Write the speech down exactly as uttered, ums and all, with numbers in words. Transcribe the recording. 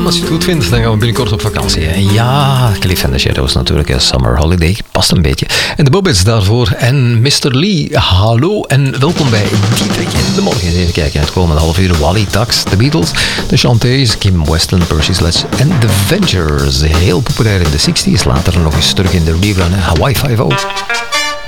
als je het goed vindt, dan gaan we binnenkort op vakantie. En ja, Cliff and the Shadows natuurlijk, een Summer Holiday, past een beetje. En de Bobbits daarvoor en mister Lee, hallo en welkom bij Dietrich in de Morgen. Eens even kijken, het komende half uur Wally Tax, The Beatles, The Chantees, Kim Weston, Percy Sledge en The Ventures. Heel populair in de zestig's, later nog eens terug in de rerun Hawaii Five-O.